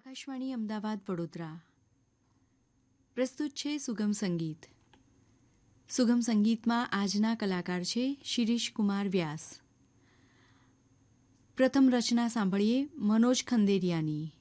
આકાશવાણી અમદાવાદ વડોદરા પ્રસ્તુત છે સુગમ સંગીત. સુગમ સંગીતમાં આજના કલાકાર છે શિરીષ કુમાર વ્યાસ. પ્રથમ રચના સાંભળીએ મનોજ ખંદેરિયાની.